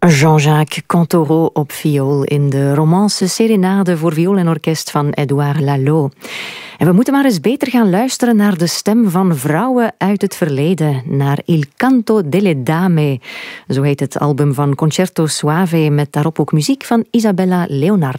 Jean-Jacques Cantaureau op viool in de romance Serenade voor viool en orkest van Édouard Lalo. En we moeten maar eens beter gaan luisteren naar de stem van vrouwen uit het verleden, naar Il Canto delle Dame. Zo heet het album van Concerto Soave, met daarop ook muziek van Isabella Leonardi.